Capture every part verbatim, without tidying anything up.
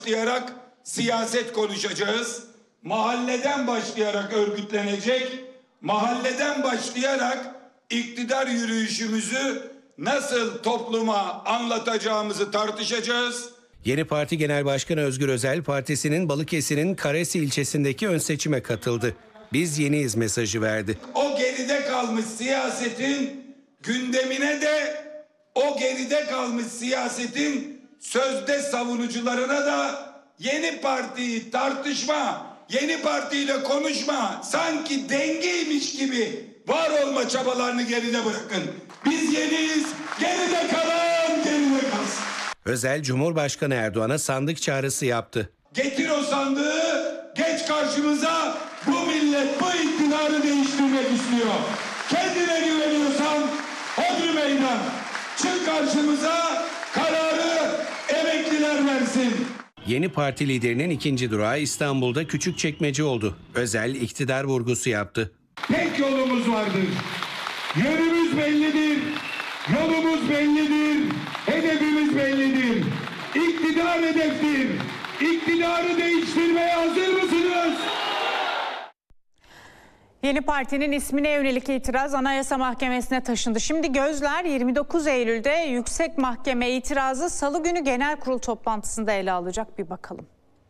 başlayarak siyaset konuşacağız. Mahalleden başlayarak örgütlenecek, mahalleden başlayarak iktidar yürüyüşümüzü nasıl topluma anlatacağımızı tartışacağız. Yeni Parti Genel Başkanı Özgür Özel, partisinin Balıkesir'in Karesi ilçesindeki ön seçime katıldı. Biz yeniyiz mesajı verdi. O geride kalmış siyasetin gündemine de o geride kalmış siyasetin sözde savunucularına da yeni partiyi tartışma, yeni partiyle konuşma, sanki dengeymiş gibi var olma çabalarını geride bırakın. Biz yeniyiz, geride kalan geride kalsın. Özel, Cumhurbaşkanı Erdoğan'a sandık çağrısı yaptı. Getir o sandığı, geç karşımıza, bu millet bu iktidarı değiştirmek istiyor. Kendine güveniyorsan hodri meydan, çık karşımıza, kararı emekliler versin. Yeni Parti liderinin ikinci durağı İstanbul'da Küçükçekmece oldu. Özel, iktidar vurgusu yaptı. Tek yolumuz vardır. Yönümüz bellidir. Yolumuz bellidir. Hedefimiz bellidir. İktidar hedeftir. İktidarı değiştirmeye hazır mısınız? Yeni partinin ismine yönelik itiraz Anayasa Mahkemesi'ne taşındı. Şimdi gözler yirmi dokuz Eylül'de Yüksek Mahkeme itirazı Salı günü genel kurul toplantısında ele alacak. Bir bakalım.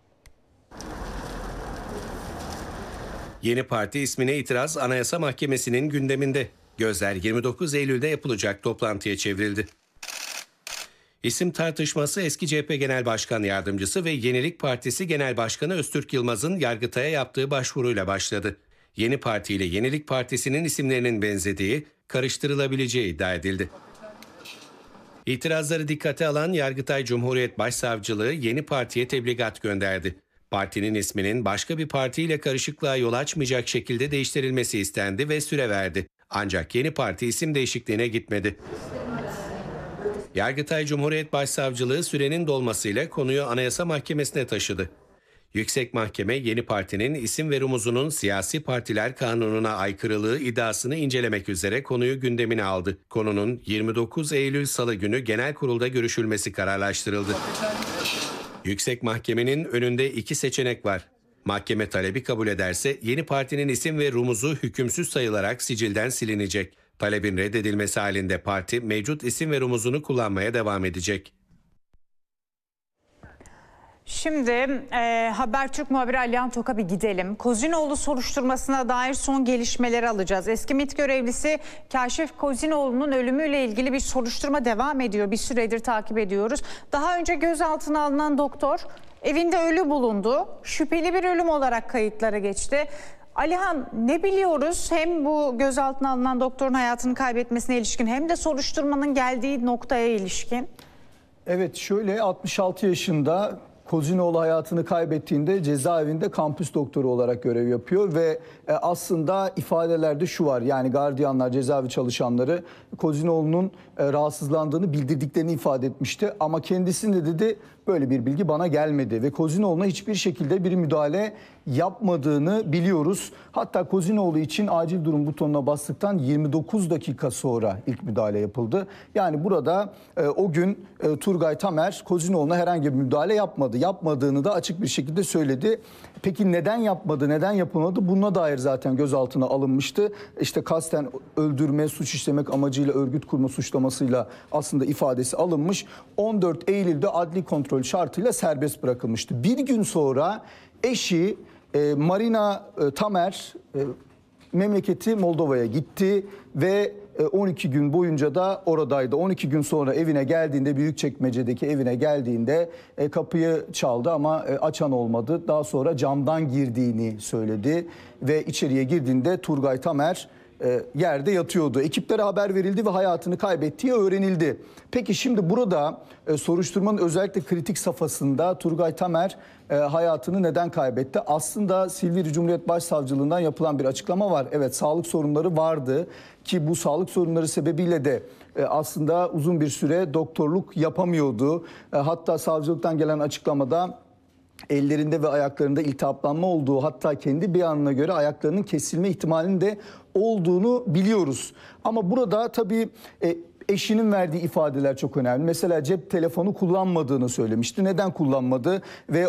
Yeni Parti ismine itiraz Anayasa Mahkemesi'nin gündeminde. Gözler yirmi dokuz Eylül'de yapılacak toplantıya çevrildi. İsim tartışması eski C H P Genel Başkan Yardımcısı ve Yenilik Partisi Genel Başkanı Öztürk Yılmaz'ın Yargıtay'a yaptığı başvuruyla başladı. Yeni Parti ile Yenilik Partisi'nin isimlerinin benzediği, karıştırılabileceği iddia edildi. İtirazları dikkate alan Yargıtay Cumhuriyet Başsavcılığı Yeni Parti'ye tebligat gönderdi. Partinin isminin başka bir partiyle karışıklığa yol açmayacak şekilde değiştirilmesi istendi ve süre verdi. Ancak Yeni Parti isim değişikliğine gitmedi. Yargıtay Cumhuriyet Başsavcılığı sürenin dolmasıyla konuyu Anayasa Mahkemesi'ne taşıdı. Yüksek Mahkeme Yeni Parti'nin isim ve rumuzunun siyasi partiler kanununa aykırılığı iddiasını incelemek üzere konuyu gündemine aldı. Konunun yirmi dokuz Eylül Salı günü genel kurulda görüşülmesi kararlaştırıldı. Yüksek Mahkeme'nin önünde iki seçenek var. Mahkeme talebi kabul ederse Yeni Parti'nin isim ve rumuzu hükümsüz sayılarak sicilden silinecek. Talebin reddedilmesi halinde parti mevcut isim ve rumuzunu kullanmaya devam edecek. Şimdi e, Habertürk muhabiri Alihan Tok'a bir gidelim. Kozinoğlu soruşturmasına dair son gelişmeleri alacağız. Eski MİT görevlisi Kaşif Kozinoğlu'nun ölümüyle ilgili bir soruşturma devam ediyor. Bir süredir takip ediyoruz. Daha önce gözaltına alınan doktor evinde ölü bulundu. Şüpheli bir ölüm olarak kayıtlara geçti. Alihan, ne biliyoruz hem bu gözaltına alınan doktorun hayatını kaybetmesine ilişkin hem de soruşturmanın geldiği noktaya ilişkin? Evet, şöyle altmış altı yaşında Kozinoğlu hayatını kaybettiğinde cezaevinde kampüs doktoru olarak görev yapıyor ve aslında ifadelerde şu var, yani gardiyanlar, cezaevi çalışanları Kozinoğlu'nun rahatsızlandığını bildirdiklerini ifade etmişti ama kendisinde dedi böyle bir bilgi bana gelmedi ve Kozinoğlu'na hiçbir şekilde bir müdahale yapmadığını biliyoruz. Hatta Kozinoğlu için acil durum butonuna bastıktan yirmi dokuz dakika sonra ilk müdahale yapıldı. Yani burada e, o gün e, Turgay Tamer Kozinoğlu'na herhangi bir müdahale yapmadı. Yapmadığını da açık bir şekilde söyledi. Peki neden yapmadı, neden yapılmadı? Buna dair zaten gözaltına alınmıştı. İşte kasten öldürme, suç işlemek amacıyla örgüt kurma suçlamasıyla aslında ifadesi alınmış. on dört Eylül'de adli kontrol şartıyla serbest bırakılmıştı. Bir gün sonra eşi e, Marina e, Tamer e, memleketi Moldova'ya gitti ve on iki gün boyunca da oradaydı. on iki gün sonra evine geldiğinde, Büyükçekmece'deki evine geldiğinde kapıyı çaldı ama açan olmadı. Daha sonra camdan girdiğini söyledi ve içeriye girdiğinde Turgay Tamer yerde yatıyordu. Ekiplere haber verildi ve hayatını kaybettiği öğrenildi. Peki şimdi burada soruşturmanın özellikle kritik safhasında Turgay Tamer hayatını neden kaybetti? Aslında Silivri Cumhuriyet Başsavcılığından yapılan bir açıklama var. Evet, sağlık sorunları vardı ki bu sağlık sorunları sebebiyle de aslında uzun bir süre doktorluk yapamıyordu. Hatta savcılıktan gelen açıklamada ellerinde ve ayaklarında iltihaplanma olduğu, hatta kendi beyanına göre ayaklarının kesilme ihtimalinin de olduğunu biliyoruz. Ama burada tabii e, eşinin verdiği ifadeler çok önemli. Mesela cep telefonu kullanmadığını söylemişti. Neden kullanmadı? Ve